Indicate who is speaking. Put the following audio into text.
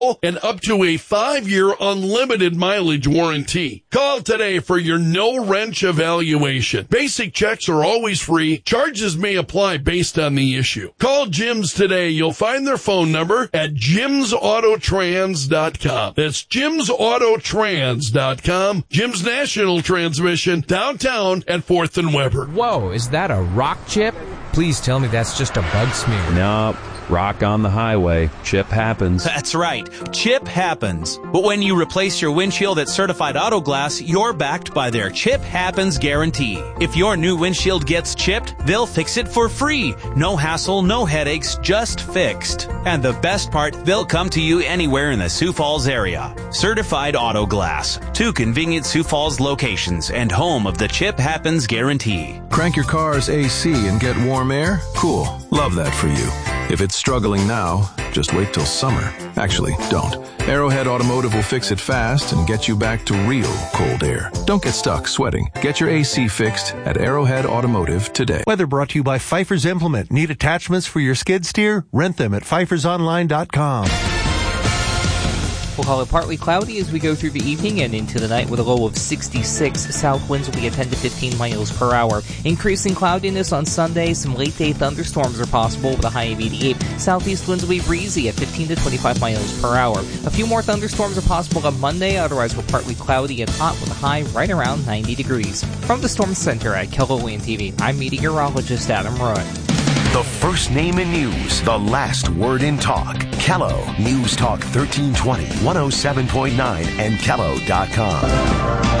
Speaker 1: and up to a 5-year unlimited mileage warranty. Call today for your no-wrench evaluation. Basic checks are always free. Charges may apply based on the issue. Call Jim's today. You'll find their phone number at jimsautotrans.com. That's jimsautotrans.com. Jim's National Transmission, downtown at 4th and Weber.
Speaker 2: Whoa, is that a rock chip? Please tell me that's just a bug smear.
Speaker 3: No. Rock on the highway. Chip happens.
Speaker 4: That's right. Chip happens. But when you replace your windshield at Certified Auto Glass, you're backed by their Chip Happens guarantee. If your new windshield gets chipped, they'll fix it for free. No hassle, no headaches, just fixed. And the best part, they'll come to you anywhere in the Sioux Falls area. Certified Auto Glass. 2 convenient Sioux Falls locations and home of the Chip Happens guarantee.
Speaker 5: Crank your car's AC and get warm air? Cool. Love that for you. If it's struggling now, just wait till summer. Actually, don't. Arrowhead Automotive will fix it fast and get you back to real cold air. Don't get stuck sweating. Get your AC fixed at Arrowhead Automotive today.
Speaker 6: Weather brought to you by Pfeiffer's Implement. Need attachments for your skid steer? Rent them at pfeiffersonline.com.
Speaker 7: We'll call it partly cloudy as we go through the evening and into the night with a low of 66. South winds will be at 10 to 15 miles per hour. Increasing cloudiness on Sunday. Some late-day thunderstorms are possible with a high of 88. Southeast winds will be breezy at 15 to 25 miles per hour. A few more thunderstorms are possible on Monday. Otherwise, we're partly cloudy and hot with a high right around 90 degrees. From the Storm Center at KELO TV, I'm meteorologist Adam Roy.
Speaker 8: The first name in news, the last word in talk. KELO News Talk 1320, 107.9, and KELO.com.